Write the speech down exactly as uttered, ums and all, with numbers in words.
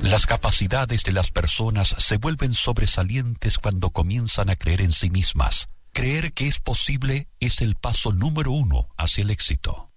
Las capacidades de las personas se vuelven sobresalientes cuando comienzan a creer en sí mismas. Creer que es posible es el paso número uno hacia el éxito.